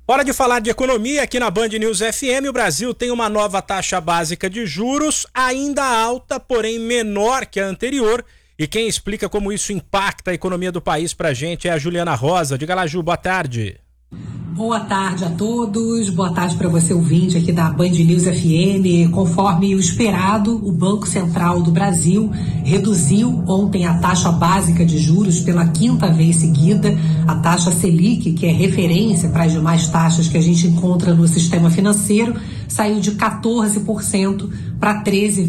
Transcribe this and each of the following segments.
Hora de falar de economia aqui na Band News FM. O Brasil tem uma nova taxa básica de juros, ainda alta, porém menor que a anterior. E quem explica como isso impacta a economia do país pra gente é a Juliana Rosa. Diga lá, Ju, boa tarde. Boa tarde a todos, boa tarde para você ouvinte aqui da Band News FM. Conforme o esperado, o Banco Central do Brasil reduziu ontem a taxa básica de juros pela quinta vez seguida. A taxa Selic, que é referência para as demais taxas que a gente encontra no sistema financeiro, saiu de 14% para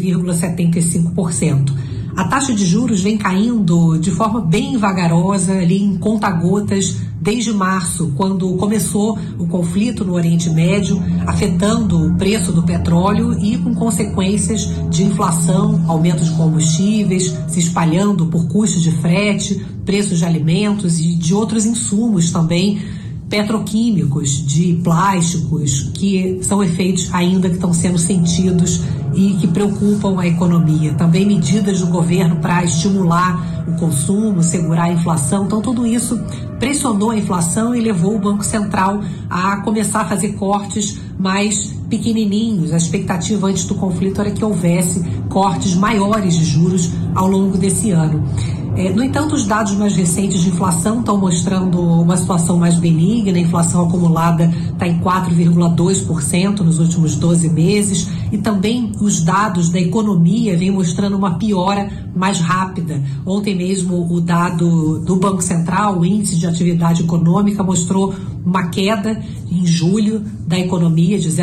13,75%. A taxa de juros vem caindo de forma bem vagarosa, ali em conta-gotas, desde março, quando começou o conflito no Oriente Médio, afetando o preço do petróleo e com consequências de inflação, aumento de combustíveis, se espalhando por custos de frete, preços de alimentos e de outros insumos também, petroquímicos, de plásticos, que são efeitos ainda que estão sendo sentidos e que preocupam a economia. Também medidas do governo para estimular o consumo, segurar a inflação. Então, tudo isso pressionou a inflação e levou o Banco Central a começar a fazer cortes mais pequenininhos. A expectativa antes do conflito era que houvesse cortes maiores de juros ao longo desse ano. No entanto, os dados mais recentes de inflação estão mostrando uma situação mais benigna. A inflação acumulada está em 4,2% nos últimos 12 meses e também os dados da economia vêm mostrando uma piora mais rápida. Ontem mesmo o dado do Banco Central, o índice de atividade econômica, mostrou uma queda em julho da economia de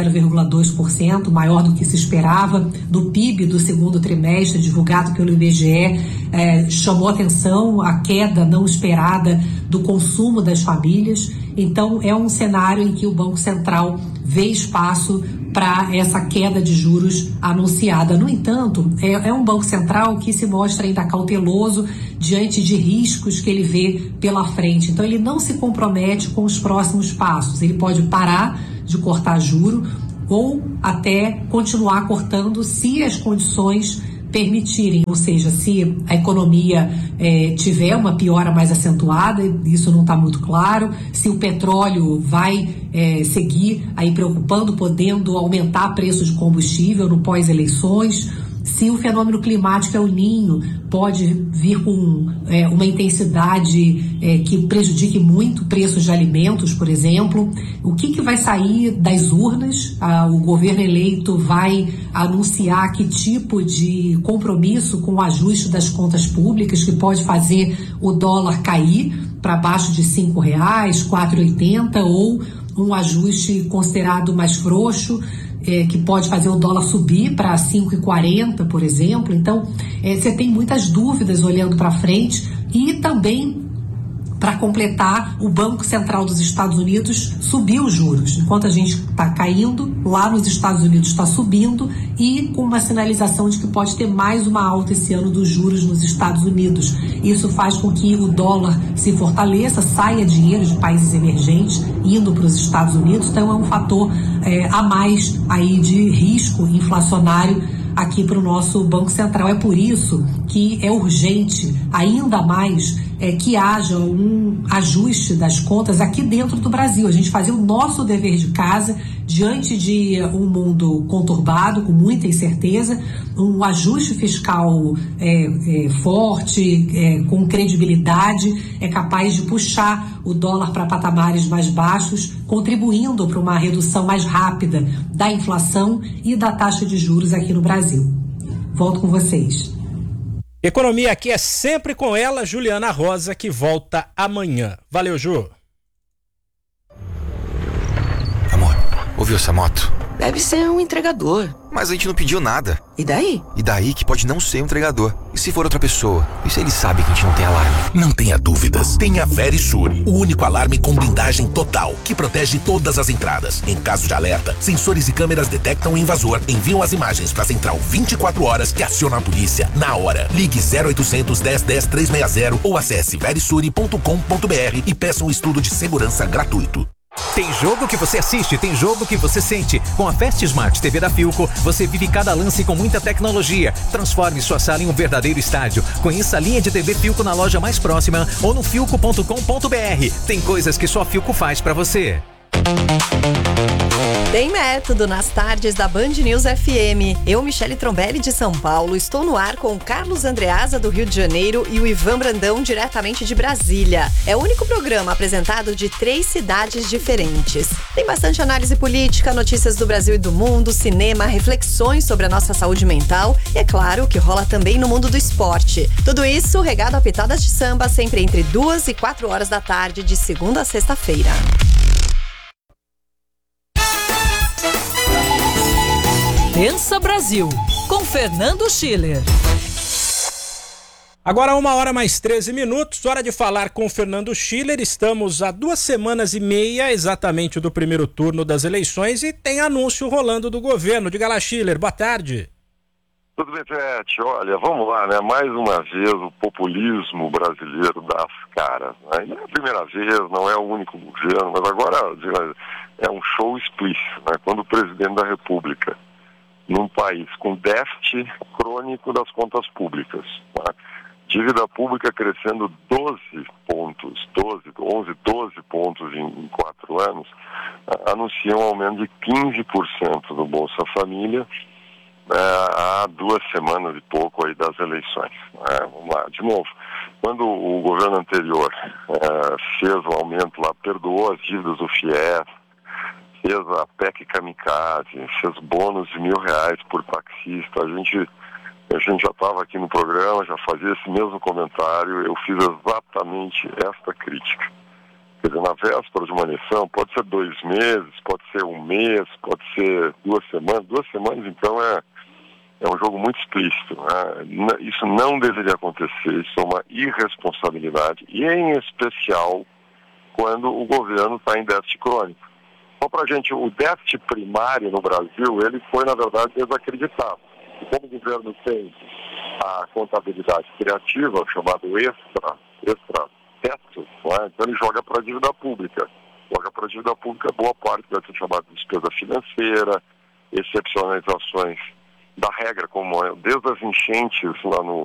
0,2%, maior do que se esperava. Do PIB do segundo trimestre, divulgado pelo IBGE, chamou atenção a queda não esperada do consumo das famílias. Então, é um cenário em que o Banco Central vê espaço para essa queda de juros anunciada. No entanto, é um Banco Central que se mostra ainda cauteloso diante de riscos que ele vê pela frente. Então, ele não se compromete com os próximos passos. Ele pode parar de cortar juro ou até continuar cortando se as condições permitirem, ou seja, se a economia tiver uma piora mais acentuada, isso não está muito claro, se o petróleo vai seguir aí preocupando, podendo aumentar preços de combustível no pós-eleições, se o fenômeno climático El Niño pode vir com uma intensidade que prejudique muito preços de alimentos, por exemplo. O que vai sair das urnas? O governo eleito vai anunciar que tipo de compromisso com o ajuste das contas públicas que pode fazer o dólar cair para baixo de R$ 5,00, 4,80, ou um ajuste considerado mais frouxo, que pode fazer o dólar subir para 5,40, por exemplo. Então, você tem muitas dúvidas olhando para frente. E também, para completar, o Banco Central dos Estados Unidos subiu os juros. Enquanto a gente está caindo, lá nos Estados Unidos está subindo, e com uma sinalização de que pode ter mais uma alta esse ano dos juros nos Estados Unidos. Isso faz com que o dólar se fortaleça, saia dinheiro de países emergentes indo para os Estados Unidos. Então é um fator a mais aí de risco inflacionário aqui para o nosso Banco Central. É por isso que é urgente ainda mais que haja um ajuste das contas aqui dentro do Brasil. A gente fazer o nosso dever de casa diante de um mundo conturbado, com muita incerteza, um ajuste fiscal forte, com credibilidade, é capaz de puxar o dólar para patamares mais baixos, contribuindo para uma redução mais rápida da inflação e da taxa de juros aqui no Brasil. Volto com vocês. Economia aqui é sempre com ela, Juliana Rosa, que volta amanhã. Valeu, Ju. Amor, ouviu essa moto? Deve ser um entregador. Mas a gente não pediu nada. E daí? E daí que pode não ser um entregador. E se for outra pessoa? E se ele sabe que a gente não tem alarme? Não tenha dúvidas. Tenha a Verisure, o único alarme com blindagem total, que protege todas as entradas. Em caso de alerta, sensores e câmeras detectam o invasor, enviam as imagens para a central 24 horas que aciona a polícia na hora. Ligue 0800 10 10 360 ou acesse verisure.com.br e peça um estudo de segurança gratuito. Tem jogo que você assiste, tem jogo que você sente. Com a Fast Smart TV da Philco, você vive cada lance com muita tecnologia. Transforme sua sala em um verdadeiro estádio. Conheça a linha de TV Philco na loja mais próxima ou no philco.com.br. Tem coisas que só a Philco faz pra você. Tem método nas tardes da Band News FM. Eu, Michele Trombelli, de São Paulo, estou no ar com o Carlos Andreasa, do Rio de Janeiro, e o Ivan Brandão, diretamente de Brasília. É o único programa apresentado de 3 cidades diferentes. Tem bastante análise política, notícias do Brasil e do mundo, cinema, reflexões sobre a nossa saúde mental e, é claro, o que rola também no mundo do esporte. Tudo isso regado a pitadas de samba, sempre entre 2 e 4 horas da tarde, de segunda a sexta-feira. Pensa Brasil, com Fernando Schiller. Agora 1h mais 13, hora de falar com o Fernando Schiller. Estamos a 2 semanas e meia exatamente do primeiro turno das eleições e tem anúncio rolando do governo. Diga lá, Schiller, boa tarde. Tudo bem, Pet? Olha, vamos lá, né? Mais uma vez o populismo brasileiro dá as caras, né? Não é a primeira vez, não é o único governo, mas agora é um show explícito, né? Quando o presidente da República, num país com déficit crônico das contas públicas, né? Dívida pública crescendo 12 pontos em 4 anos, anuncia um aumento de 15% do Bolsa Família há 2 semanas e pouco aí das eleições. Vamos lá, de novo, quando o governo anterior fez o aumento lá, perdoou as dívidas do FIES, fez a PEC Kamikaze, fez bônus de R$1.000 por taxista, a gente já estava aqui no programa, já fazia esse mesmo comentário, eu fiz exatamente esta crítica. Quer dizer, na véspera de uma eleição, pode ser 2 meses, pode ser 1 mês, pode ser 2 semanas. 2 semanas, então, é um jogo muito explícito, né? Isso não deveria acontecer, isso é uma irresponsabilidade, e em especial quando o governo está em déficit crônico. Só para a gente, o déficit primário no Brasil, ele foi, na verdade, desacreditado. E como o governo tem a contabilidade criativa, chamado extra-teto, né? Então ele joga para a dívida pública. Joga para a dívida pública, boa parte vai ser chamada de despesa financeira, excepcionalizações da regra, como desde as enchentes lá no